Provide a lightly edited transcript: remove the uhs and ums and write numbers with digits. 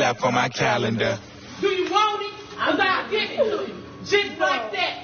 tap on my calendar. Do you want it? I'm gonna give it to you. Just like that.